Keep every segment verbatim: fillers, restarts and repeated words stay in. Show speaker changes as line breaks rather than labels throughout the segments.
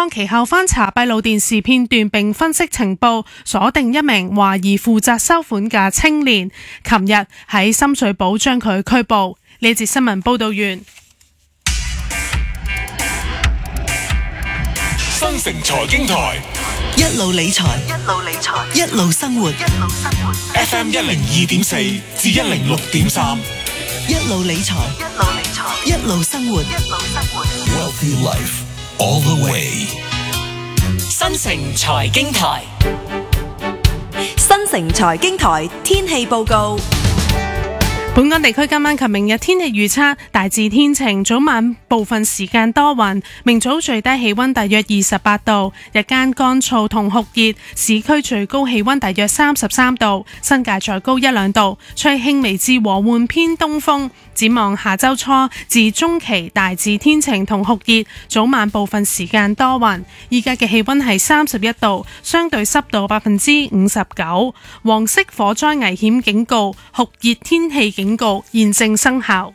方其後翻查閉路電視片段並分析情報，鎖定一名懷疑負責收款嘅青年，琴日喺深水埗將佢拘捕。呢節新聞報道完。
新城財經台
一路理財，一路理財，一路生活，一路生活。
F M 一零二點四至一零六點三，
一路理財，一路理財，一路生活，一路生活。
Wealthy Life all the way。
新城財經台，
新城財經台天氣報告。
本港地區今晚及明日天氣預測大致天晴，早晚部分時間多雲，明早最低氣溫大約二十八度，日間乾燥同酷熱，市區最高氣溫大約三十三度，新界再高一兩度，吹輕微至和緩偏東風。展望下周初至中期大致天晴同酷熱，早晚部分時間多雲。依家嘅氣溫係三十一度，相對濕度百分之五十九，黃色火災危險警告、酷熱天氣警告現正生效。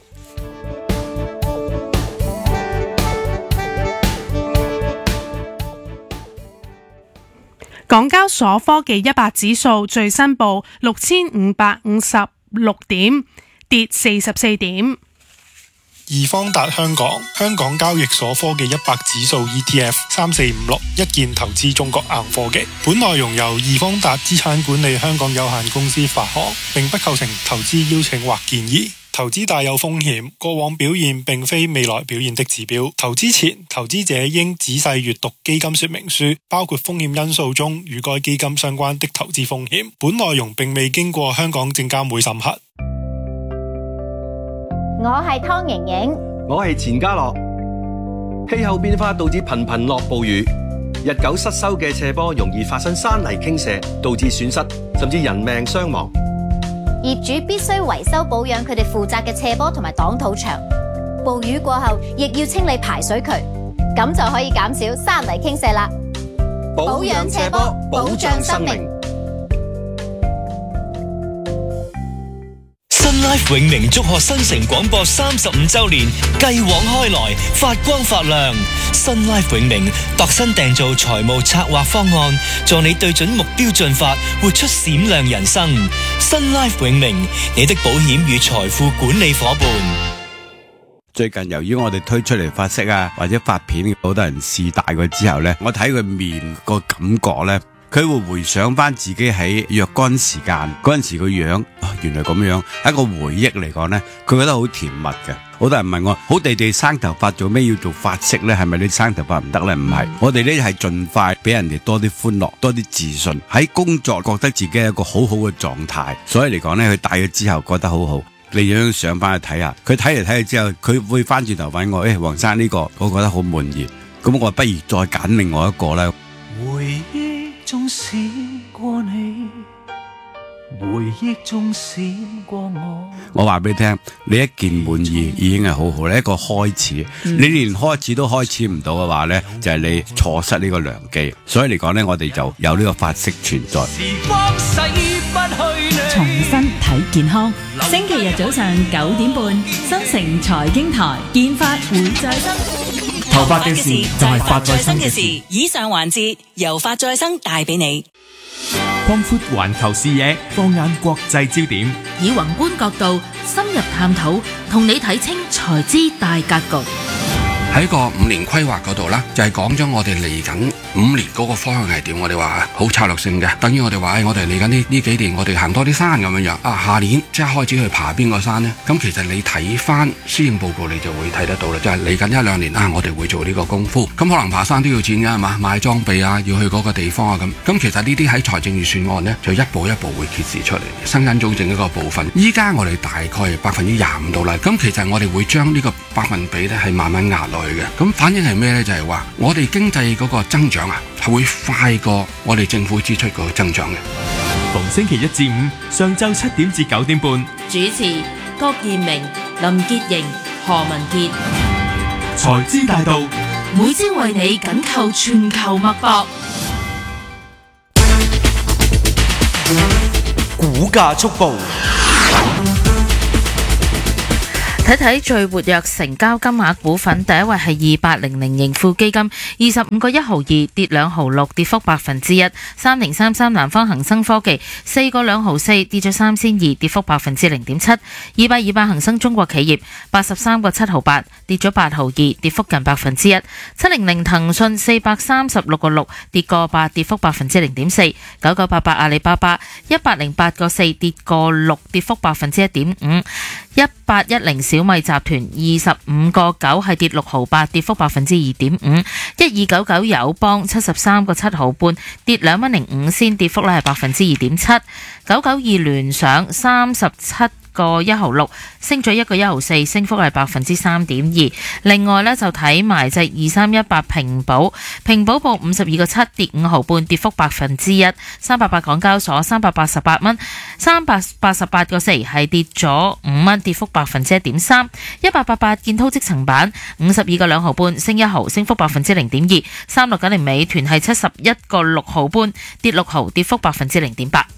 港交所科技一百指數最新報六千五百五十六點，跌四十四點。
易方達香港香港交易所科技一百指數 E T F 三四五六一鍵投資中國硬科技。本內容由易方達資產管理香港有限公司發行，並不構成投資邀請或建議。投資大有風險，過往表現並非未來表現的指標。投資前，投資者應仔細閱讀基金說明書，包括風險因素中與該基金相關的投資風險。本內容並未經過香港證監會審核。
我係湯盈盈，
我係錢家樂。氣候變化導致頻頻落暴雨，日久失修嘅斜坡容易發生山泥傾瀉，導致損失甚至人命傷亡。
業主必須維修保養佢哋負責嘅斜坡同埋擋土牆。暴雨過後，亦要清理排水渠，咁就可以減少山泥傾瀉啦。保養斜坡，保障生命。
Sun Life 永寧祝賀新城廣播三十五周年，繼往開來，發光發亮。Sun Life 永寧度身訂造財務策劃方案，助你對準目標進發，活出閃亮人生。Sun Life 永寧，你的保險與財富管理夥伴。
最近由於我哋推出嚟發色啊，或者發片，好多人試大過之後呢，我睇佢面個感覺呢，佢會回想翻自己喺若干時間嗰陣時個樣，哦，原來咁樣，一個回憶嚟講呢，佢覺得好甜蜜嘅。好多人問我，好地地生頭髮做咩要做髮色呢？係咪你生頭髮唔得呢？唔係，我哋呢係盡快俾人哋多啲歡樂，多啲自信，喺工作覺得自己係一個好好嘅狀態，所以嚟講呢，佢戴咗之後覺得好好。你樣上翻去睇下，佢睇嚟睇去之後，佢會翻轉頭揾我，誒、哎，黃生呢個我覺得好滿意，咁我不如再揀另外一個啦。
回憶中閃過你，回憶中閃過我。
我話俾你聽，你一件滿意已經係好好，你一個開始，嗯、你連開始都開始唔到嘅話呢，就係、是、你錯失呢個良機。所以嚟講呢，我哋就有呢個髮色存在。
時光洗不去你，
重新睇健康。星期日早上九點半，新城財經台，健髮會再生。
頭髮嘅事就係髮再生嘅事。
以上環節由髮再生帶俾你。
擴闊環球視野，放眼國際焦點，
以宏觀角度深入探討，同你睇清財資大格局。
喺個五年規劃嗰度啦，就係講咗我哋嚟緊五年嗰個方向係點。我哋話好策略性嘅，等於我哋話誒，我哋嚟緊呢呢幾年，我哋行多啲山咁樣樣啊。下年即係開始去爬邊個山呢？咁其實你睇翻施政報告，你就會睇得到啦。就係嚟緊一兩年啊，我哋會做呢個功夫。咁可能爬山都要錢㗎係嘛，買裝備啊，要去嗰個地方啊咁。咁其實呢啲喺財政預算案呢，就一步一步會揭示出嚟。生產總值一個部分，依家我哋大概百分之廿五到啦。咁其實我哋會將呢個百分比呢係慢慢壓落去嘅。咁反映係咩呢？就係話我哋經濟嗰個增長啊，係會快過我哋政府支出嗰個增長嘅。
逢星期一至五上晝七點至九點半，
主持郭彥明、林潔瑩、何文傑。
財資大道，
每朝為你緊扣全球脈搏。
股價速報。
睇睇最活躍成交金額股份，第一位係二八零零盈富基金，二十五個一毫二，跌兩毫六，跌幅百分之一。三零三三南方恒生科技，四個兩毫四，跌咗三仙二，跌幅百分之零點七。二百二百恒生中國企業，八十三個七毫八，跌咗八毫二，跌幅近百分之一。七零零騰訊，四百三十六個六，跌個八，跌幅百分之零點四。九九八八阿里巴巴，一百零八個四，跌個六，跌幅百分之一點五。一八一零小米集團，二十五個九係跌六毫八，跌幅百分之二點五。一二九九友邦，七十三個七毫半，跌兩蚊零五仙，跌幅咧係百分之二點七。九九二聯想，三十七個一毫六，升咗一個一毫四，升幅係百分之三點二。另外呢，就睇埋隻二三一八平保，平保報五十二個七，跌五毫半，跌幅百分之一。三百八港交所，三百八十八蚊，三百八十八個四係跌咗五蚊，跌幅百分之一點三。一八八八建滔積層板，五十二個兩毫半，升一毫，升幅百分之零點二。三六九零美團係七十一個六毫半，跌六毫，跌幅百分之零點八。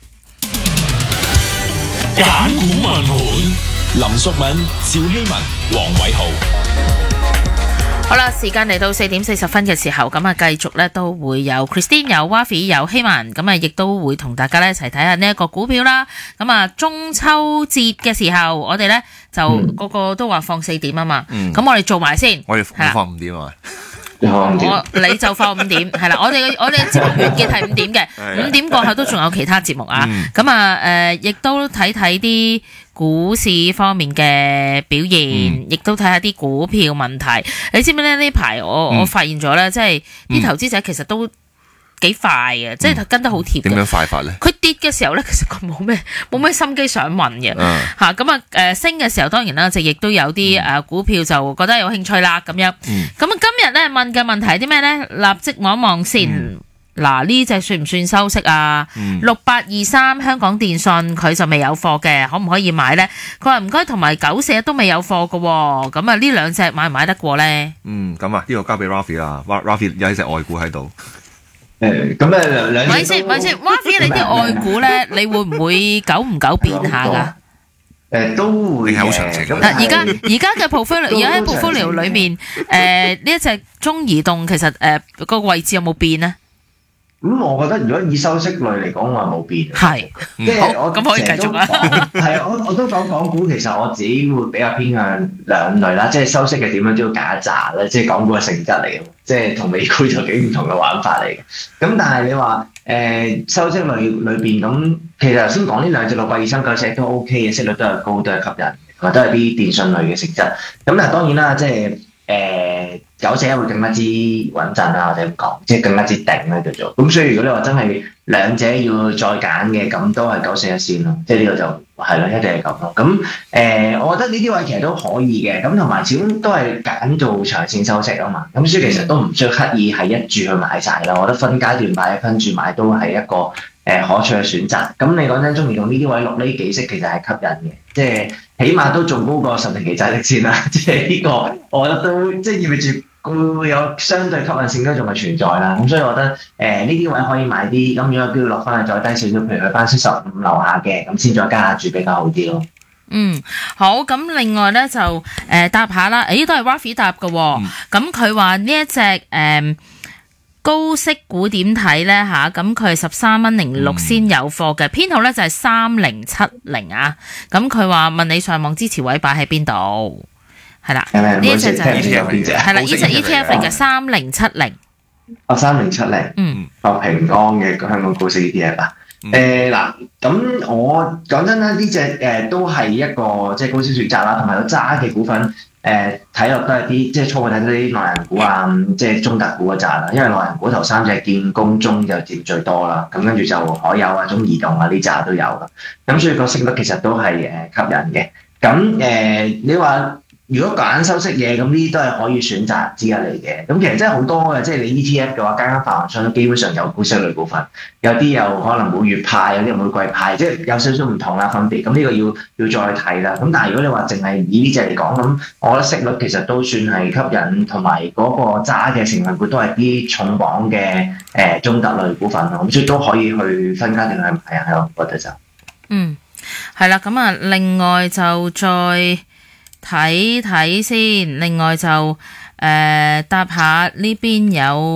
揀股問盤，林淑敏、趙希文、黃偉豪。
好啦，時間嚟到四點四十分嘅時候，咁啊繼續咧都會有 Christine、有 Wafi、有希文，咁啊亦都會同大家咧一齊睇下呢一個股票啦。咁啊中秋節嘅時候，我哋咧就、嗯、個個都話放四點啊嘛，咁、嗯、我哋做埋先。
我哋放五點啊。
我你就放五點係啦，我哋嘅我哋嘅節目完結係五點嘅，五點過後都仲有其他節目啊。咁、嗯、啊誒，亦、呃、都睇睇啲股市方面嘅表現，亦、嗯、都睇下啲股票問題。你知唔知咧？呢排我、嗯、我發現咗咧，即係啲投資者其實都幾快嘅、嗯，即係跟得好貼。點
樣快法咧？佢
跌嘅時候咧，其實佢冇咩冇咩心機想問嘅嚇。咁啊誒升嘅時候，當然啦，就亦都有啲誒、嗯、股票就覺得有興趣啦咁樣。咁、嗯、啊今日咧問嘅問題係啲咩咧？立即望一望先。嗱、嗯，呢隻算唔算收息啊？六八二三香港電訊佢就未有貨嘅，可唔可以買咧？佢話唔該，同埋九四都未有貨嘅喎。咁啊呢兩隻買唔買得過咧？
嗯，咁啊呢個交俾 Rafi 啦 ，Rafi 有一隻外股喺度。
誒，咁咧兩兩，
咪先咪先 Wafi 你啲外股咧，你會唔會久唔久變下噶？
誒，都會嘅。
嗱，而家而家嘅 portfolio，而家喺 portfolio 裏面，誒呢一隻中移動其實誒個位置有冇變咧？
咁、嗯、我覺得如果以收息類嚟講，我係冇變。
係，即係我咁可以繼續啦。
係啊，我我都講港股，其實我自己會比較偏向兩類啦，即係收息嘅點樣都要揀一紮咧，即係港股嘅性質嚟嘅，即係同美股就幾唔同嘅玩法嚟嘅。咁但係你話誒、呃、收息類裏邊咁，其實頭先講呢兩隻六百二三九四都 OK 嘅，息率都係高，都係吸引，或者係啲電信類嘅性質。咁但係當然啦，即係。誒、呃、九四一會更加之穩陣啦，或者咁講，即係更加之定咧叫做。咁所以如果你話真係兩者要再揀嘅，咁都係九四一先咯。即係呢個就係咯，一定係咁咯。咁誒、呃，我覺得呢啲位其實都可以嘅。咁同埋始終都係揀做長線收息啊嘛。咁所以其實都唔需要刻意係一注去買晒啦。我覺得分階段買、分注買都係一個誒、呃、可取嘅選擇。咁你講真，中意用呢啲位六厘幾息，其實係吸引嘅，即係。起碼都仲高過十年期債息先啦，即係呢個我覺得都即係意味住佢會有相對吸引性都仲係存在啦。咁所以我覺得誒呢啲位可以買啲，咁如果標落翻去再低少少，譬如去翻七十五樓下嘅，咁先再加下注比較好啲咯。
嗯，好，咁另外咧就誒、呃、答下啦，誒都係 Rafi 答嘅喎，咁佢話呢一隻誒。呃高息股點睇咧吓？咁佢係十三蚊零六先有貨嘅，編號咧就係三零七零啊。咁佢話問你上網支持位擺喺邊度？係啦，呢一隻就係係啦，呢隻 E T F 嚟嘅三零七零。
哦，三零七零，嗯，哦平安嘅香港高息 E T F 啊。誒嗱，咁我講真啦，呢隻誒都係一個即係高息選擇啦，同埋有揸嘅股份。誒睇落都係啲即係初步睇到啲內銀股啊，即係中特股嗰扎啦。因為內銀股頭三隻建工中就佔最多啦，咁跟住就海友啊、中移動啊呢扎都有啦。咁所以個息率其實都係誒吸引嘅。咁誒、呃、你話如果揀收息嘢，咁呢啲都係可以選擇之一嚟嘅。咁其實真係好多嘅，即係你 E T F 嘅話，間間發行商都基本上有高息類股份，有啲又可能每月派，有啲每季派，即係有少少唔同啦分別。咁呢個要要再睇啦。咁但係如果你話淨係以呢隻嚟講，咁我覺得息率其實都算係吸引，同埋嗰個揸嘅成分股都係啲重磅嘅誒、呃、中特類股份咯。咁所以都可以去分階段去買下咯，我覺得就嗯係啦。咁啊，另外就再
睇睇先。另外就誒、呃、答下呢邊有。